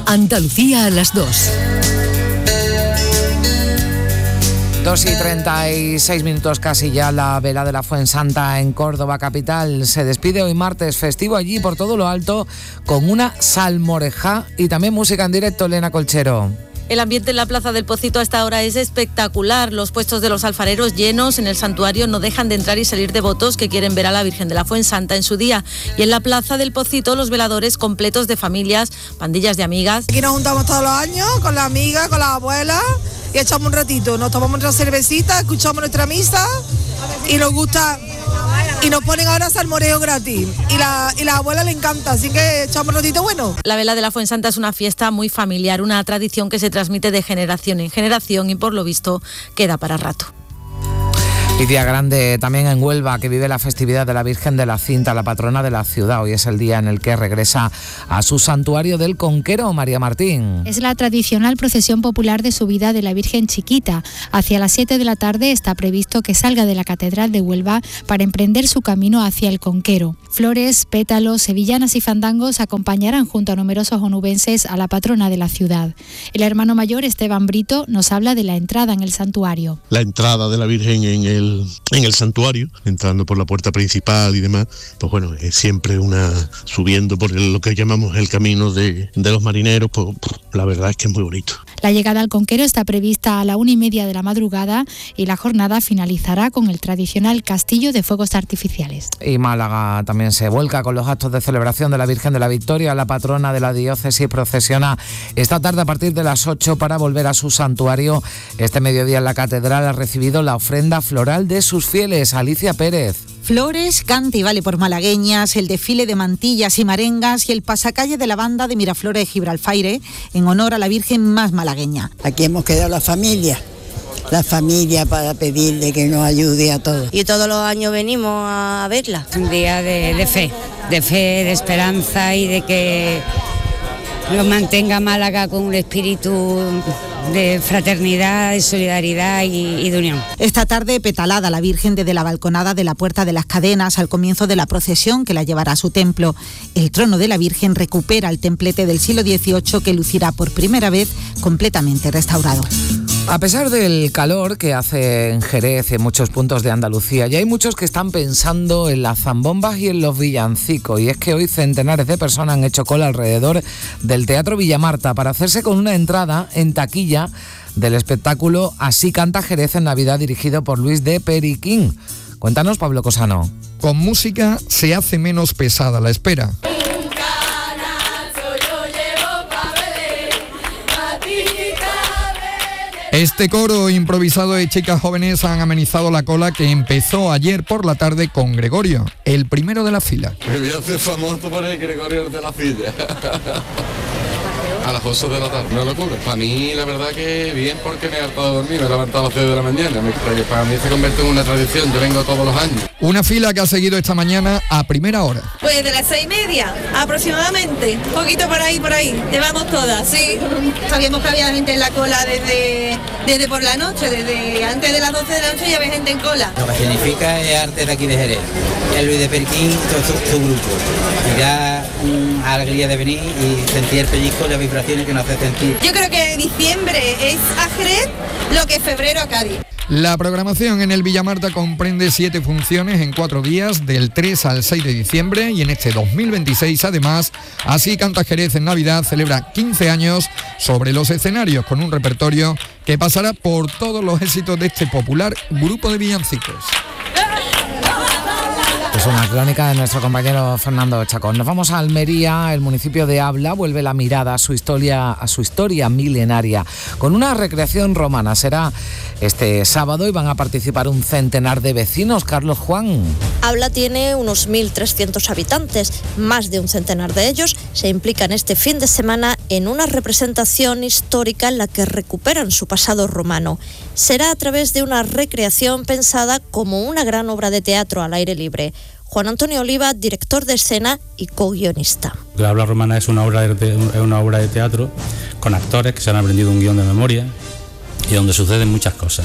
Andalucía a las 2. 2:36 casi ya. La vela de la Fuensanta en Córdoba capital se despide hoy martes, festivo allí por todo lo alto, con una salmorejá y también música en directo. Elena Colchero. El ambiente en la Plaza del Pocito a esta hora es espectacular. Los puestos de los alfareros llenos. En el santuario no dejan de entrar y salir devotos que quieren ver a la Virgen de la Fuensanta en su día. Y en la Plaza del Pocito los veladores completos de familias, pandillas de amigas. Aquí nos juntamos todos los años con las amigas, con las abuelas y echamos un ratito. Nos tomamos nuestra cervecita, escuchamos nuestra misa y nos gusta. Y nos ponen ahora salmoreo gratis. Y la abuela le encanta, así que echamos un ratito bueno. La vela de la Fuensanta es una fiesta muy familiar, una tradición que se transmite de generación en generación y por lo visto queda para rato. Y día grande también en Huelva, que vive la festividad de la Virgen de la Cinta, la patrona de la ciudad. Hoy es el día en el que regresa a su santuario del Conquero. María Martín. Es la tradicional procesión popular de subida de la Virgen Chiquita. Hacia las 7 de la tarde está previsto que salga de la Catedral de Huelva para emprender su camino hacia el Conquero. Flores, pétalos, sevillanas y fandangos acompañarán junto a numerosos onubenses a la patrona de la ciudad. El hermano mayor, Esteban Brito, nos habla de la entrada en el santuario. La entrada de la Virgen en el santuario, entrando por la puerta principal y demás, pues bueno, es siempre subiendo por lo que llamamos el camino de los marineros, pues la verdad es que es muy bonito. La llegada al Conquero está prevista a la 1:30 de la madrugada y la jornada finalizará con el tradicional castillo de fuegos artificiales. Y Málaga también se vuelca con los actos de celebración de la Virgen de la Victoria. La patrona de la diócesis procesiona esta tarde a partir de las 8 para volver a su santuario. Este mediodía en la catedral ha recibido la ofrenda floral de sus fieles. Alicia Pérez. Flores, cante y vale por malagueñas, el desfile de mantillas y marengas y el pasacalle de la banda de Miraflores Gibralfaire en honor a la Virgen más malagueña. Aquí hemos quedado la familia para pedirle que nos ayude a todos. Y todos los años venimos a verla. Es un día de fe, de esperanza y de que nos mantenga Málaga con un espíritu de fraternidad, de solidaridad y de unión. Esta tarde petalada la Virgen desde la balconada de la Puerta de las Cadenas al comienzo de la procesión que la llevará a su templo. El trono de la Virgen recupera el templete del siglo XVIII que lucirá por primera vez completamente restaurado. A pesar del calor que hace en Jerez y en muchos puntos de Andalucía, ya hay muchos que están pensando en las zambombas y en los villancicos. Y es que hoy centenares de personas han hecho cola alrededor del Teatro Villamarta para hacerse con una entrada en taquilla del espectáculo Así canta Jerez en Navidad, dirigido por Luis de Periquín. Cuéntanos, Pablo Cosano. Con música se hace menos pesada la espera. Este coro improvisado de chicas jóvenes han amenizado la cola que empezó ayer por la tarde con Gregorio, el primero de la fila. Me voy a hacer famoso por el Gregorio de la fila. A las 8 de la tarde, no lo ocurre. Para mí, la verdad que bien, porque me he hartado de dormir, me he levantado a las 6 de la mañana. Para mí se convierte en una tradición, yo vengo todos los años. Una fila que ha seguido esta mañana a primera hora. Pues de las 6:30 aproximadamente, un poquito por ahí, llevamos todas, sí. Sabíamos que había gente en la cola desde por la noche, desde antes de las 12 de la noche ya había gente en cola. Lo que significa es arte de aquí de Jerez. El Luis de Periquín, todo su grupo. Y da alegría de venir y sentir el pellizco y las vibraciones que nos hace sentir. Yo creo que diciembre es a Jerez lo que febrero a Cádiz. La programación en el Villamarta comprende 7 funciones en 4 días, del 3 al 6 de diciembre, y en este 2026, además, Así canta Jerez en Navidad celebra 15 años sobre los escenarios, con un repertorio que pasará por todos los éxitos de este popular grupo de villancicos. Es una crónica de nuestro compañero Fernando Chacón. Nos vamos a Almería. El municipio de Abla vuelve la mirada a su historia milenaria con una recreación romana. Será este sábado y van a participar un centenar de vecinos. Carlos Juan. Abla tiene unos 1.300 habitantes. Más de un centenar de ellos se implican este fin de semana en una representación histórica en la que recuperan su pasado romano. Será a través de una recreación pensada como una gran obra de teatro al aire libre. Juan Antonio Oliva, director de escena y co-guionista. La Abla romana es una obra de teatro con actores que se han aprendido un guión de memoria y donde suceden muchas cosas.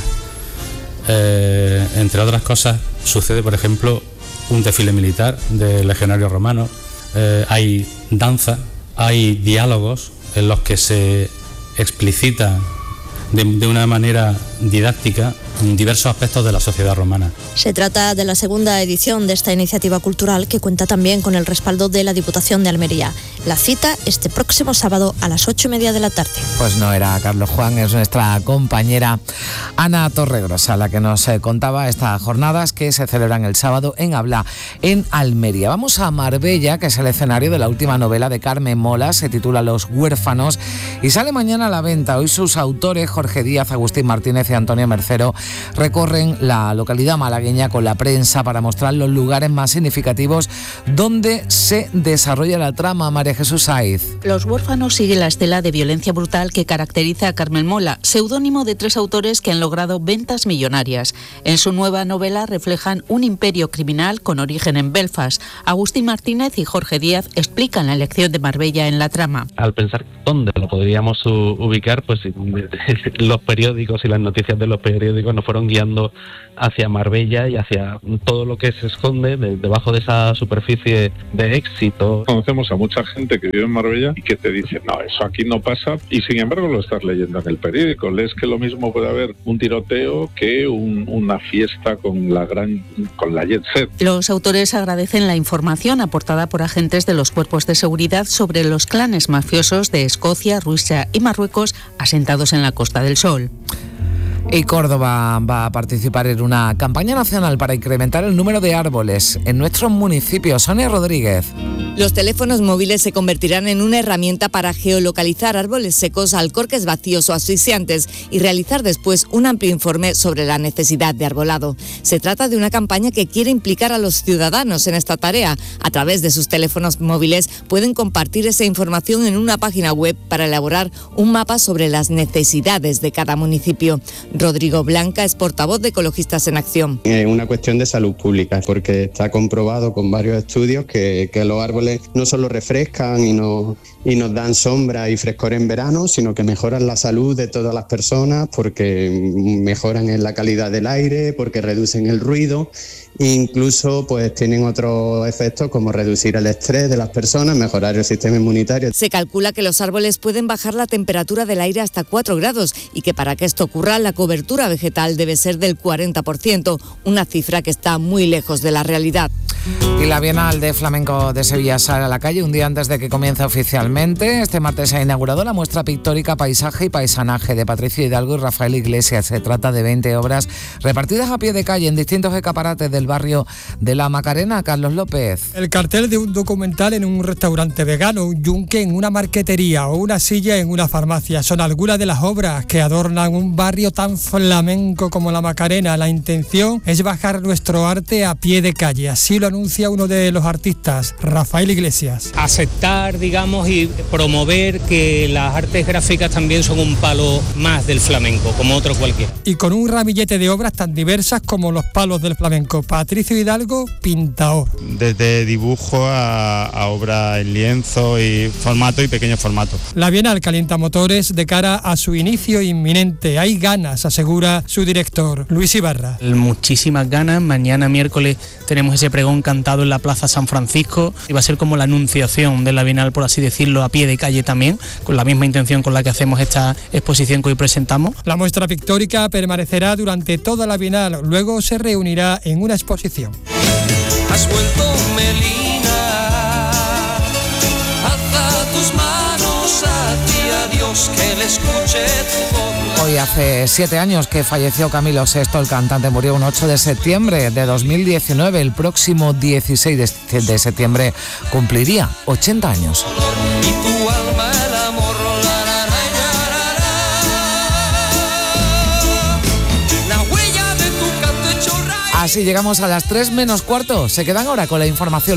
Entre otras cosas, sucede, por ejemplo, un desfile militar de legionarios romanos, hay danza, hay diálogos en los que se explicita de una manera didáctica diversos aspectos de la sociedad romana. Se trata de la segunda edición de esta iniciativa cultural que cuenta también con el respaldo de la Diputación de Almería. La cita este próximo sábado a las 8:30 de la tarde. Pues no era Carlos Juan, es nuestra compañera Ana Torregrosa la que nos contaba estas jornadas que se celebran el sábado en Habla, en Almería. Vamos a Marbella, que es el escenario de la última novela de Carmen Mola, se titula Los huérfanos y sale mañana a la venta. Hoy sus autores, Jorge Díaz, Agustín Martínez y Antonio Mercero, recorren la localidad malagueña con la prensa para mostrar los lugares más significativos donde se desarrolla la trama. María Jesús Saiz. Los huérfanos sigue la estela de violencia brutal que caracteriza a Carmen Mola, seudónimo de 3 autores que han logrado ventas millonarias. En su nueva novela reflejan un imperio criminal con origen en Belfast. Agustín Martínez y Jorge Díaz explican la elección de Marbella en la trama. Al pensar dónde lo podríamos ubicar, pues los periódicos y las noticias de los periódicos nos fueron guiando hacia Marbella y hacia todo lo que se esconde debajo de esa superficie de éxito. Conocemos a mucha gente que vive en Marbella y que te dice, no, eso aquí no pasa, y sin embargo lo estás leyendo en el periódico. Lees que lo mismo puede haber un tiroteo que una fiesta con la jet set. Los autores agradecen la información aportada por agentes de los cuerpos de seguridad sobre los clanes mafiosos de Escocia, Rusia y Marruecos asentados en la Costa del Sol. Y Córdoba va a participar en una campaña nacional para incrementar el número de árboles en nuestros municipios. Sonia Rodríguez. Los teléfonos móviles se convertirán en una herramienta para geolocalizar árboles secos, alcorques vacíos o asfixiantes y realizar después un amplio informe sobre la necesidad de arbolado. Se trata de una campaña que quiere implicar a los ciudadanos en esta tarea. A través de sus teléfonos móviles pueden compartir esa información en una página web para elaborar un mapa sobre las necesidades de cada municipio. Rodrigo Blanca es portavoz de Ecologistas en Acción. Es una cuestión de salud pública, porque está comprobado con varios estudios que los árboles no solo refrescan y nos dan sombra y frescor en verano, sino que mejoran la salud de todas las personas, porque mejoran en la calidad del aire, porque reducen el ruido e incluso pues tienen otros efectos como reducir el estrés de las personas, mejorar el sistema inmunitario. Se calcula que los árboles pueden bajar la temperatura del aire hasta 4 grados y que para que esto ocurra la cobertura vegetal debe ser del 40%, una cifra que está muy lejos de la realidad. Y la Bienal de Flamenco de Sevilla sale a la calle un día antes de que comience oficialmente. Este martes se ha inaugurado la muestra pictórica Paisaje y Paisanaje de Patricio Hidalgo y Rafael Iglesias. Se trata de 20 obras repartidas a pie de calle en distintos escaparates del barrio de La Macarena. Carlos López. El cartel de un documental en un restaurante vegano, un yunque en una marquetería o una silla en una farmacia son algunas de las obras que adornan un barrio tan flamenco como La Macarena. La intención es bajar nuestro arte a pie de calle, así lo anuncia uno de los artistas, Rafael Iglesias. Aceptar, digamos, y promover que las artes gráficas también son un palo más del flamenco, como otro cualquiera. Y con un ramillete de obras tan diversas como los palos del flamenco, Patricio Hidalgo, pintaor. Desde dibujo a obra en lienzo y formato y pequeño formato. La Bienal calienta motores de cara a su inicio inminente. Hay ganas, asegura su director, Luis Ibarra. Muchísimas ganas. Mañana miércoles tenemos ese pregón cantado en la Plaza San Francisco y va a ser como la anunciación de la Bienal, por así decirlo, a pie de calle también, con la misma intención con la que hacemos esta exposición que hoy presentamos. La muestra pictórica permanecerá durante toda la Bienal, luego se reunirá en una exposición. Has vuelto, Melina, alza tus manos hacia Dios, que le escuche tu voz. Hoy hace 7 años que falleció Camilo VI, el cantante murió un 8 de septiembre de 2019. El próximo 16 de septiembre cumpliría 80 años. Y tu alma el amor, la huella de tu canto hecho raíz. Así llegamos a las 3 menos cuarto. Se quedan ahora con la información